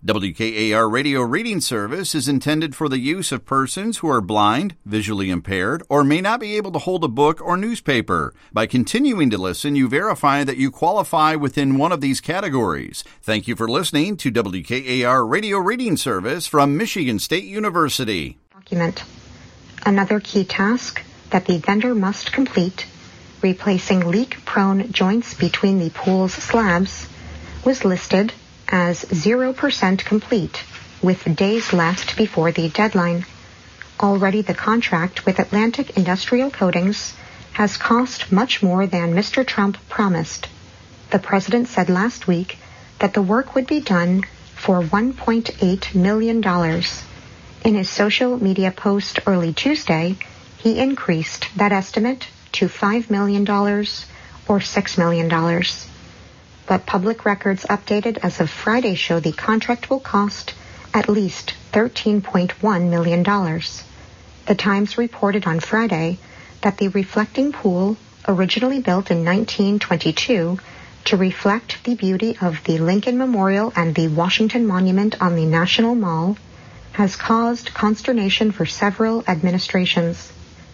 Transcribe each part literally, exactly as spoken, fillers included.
W K A R Radio Reading Service is intended for the use of persons who are blind, visually impaired, or may not be able to hold a book or newspaper. By continuing to listen, you verify that you qualify within one of these categories. Thank you for listening to W K A R Radio Reading Service from Michigan State University. Document. Another key task that the vendor must complete, replacing leak-prone joints between the pool's slabs, was listed as zero percent complete, with days left before the deadline. Already the contract with Atlantic Industrial Coatings has cost much more than Mister Trump promised. The president said last week that the work would be done for one point eight million dollars. In his social media post early Tuesday, he increased that estimate to five million dollars or six million dollars. But public records updated as of Friday show the contract will cost at least thirteen point one million dollars. The Times reported on Friday that the reflecting pool, originally built in nineteen twenty-two to reflect the beauty of the Lincoln Memorial and the Washington Monument on the National Mall, has caused consternation for several administrations.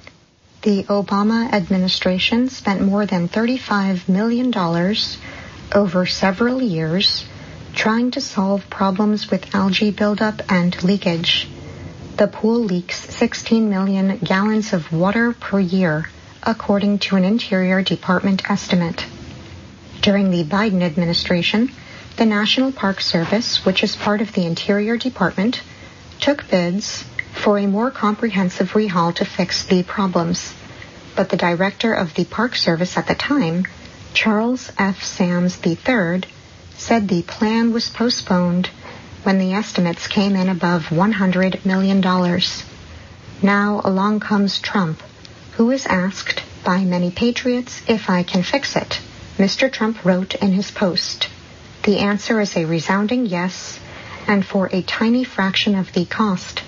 The Obama administration spent more than thirty-five million dollars over several years trying to solve problems with algae buildup and leakage. The pool leaks sixteen million gallons of water per year, according to an Interior Department estimate. During the Biden administration, the National Park Service, which is part of the Interior Department, took bids for a more comprehensive rehaul to fix the problems. But the director of the Park Service at the time, Charles F. Sams the third, said the plan was postponed when the estimates came in above one hundred million dollars. Now along comes Trump, who is asked by many patriots if I can fix it. Mister Trump wrote in his post, "The answer is a resounding yes, and for a tiny fraction of the cost."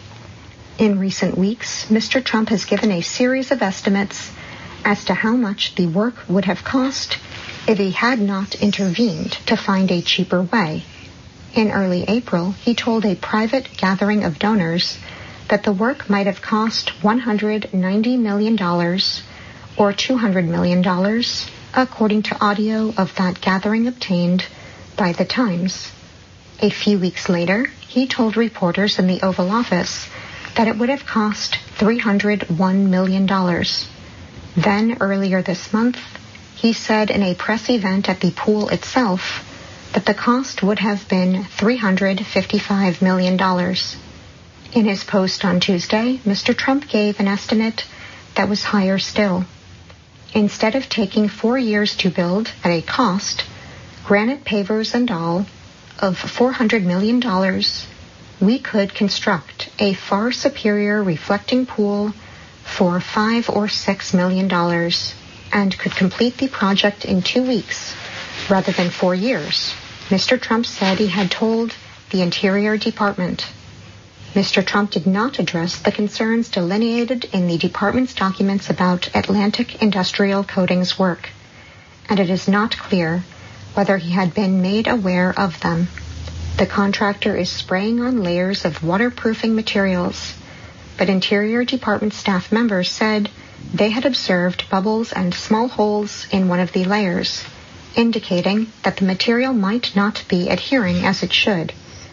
In recent weeks, Mister Trump has given a series of estimates as to how much the work would have cost if he had not intervened to find a cheaper way. In early April, he told a private gathering of donors that the work might have cost one hundred ninety million dollars or two hundred million dollars, according to audio of that gathering obtained by the Times. A few weeks later, he told reporters in the Oval Office that it would have cost three hundred one million dollars. Then, earlier this month, he said in a press event at the pool itself that the cost would have been three hundred fifty-five million dollars. In his post on Tuesday, Mister Trump gave an estimate that was higher still. Instead of taking four years to build at a cost, granite pavers and all, of four hundred million dollars, we could construct a far superior reflecting pool for five or six million dollars and could complete the project in two weeks rather than four years, Mister Trump said he had told the Interior Department. Mister Trump did not address the concerns delineated in the department's documents about Atlantic Industrial Coatings work, and it is not clear whether he had been made aware of them. The contractor is spraying on layers of waterproofing materials, but Interior Department staff members said they had observed bubbles and small holes in one of the layers, indicating that the material might not be adhering as it should.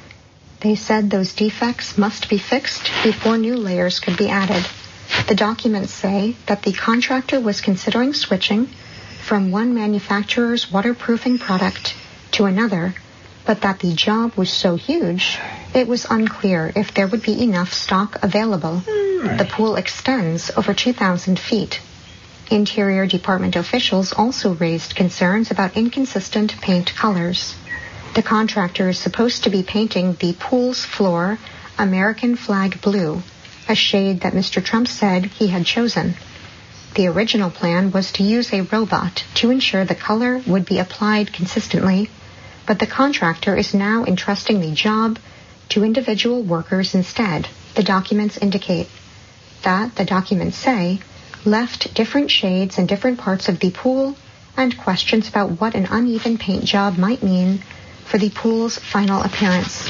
They said those defects must be fixed before new layers could be added. The documents say that the contractor was considering switching from one manufacturer's waterproofing product to another, but that the job was so huge, it was unclear if there would be enough stock available. The pool extends over two thousand feet. Interior Department officials also raised concerns about inconsistent paint colors. The contractor is supposed to be painting the pool's floor American flag blue, a shade that Mister Trump said he had chosen. The original plan was to use a robot to ensure the color would be applied consistently, but the contractor is now entrusting the job to individual workers instead, the documents indicate. That, the documents say, left different shades in different parts of the pool and questions about what an uneven paint job might mean for the pool's final appearance.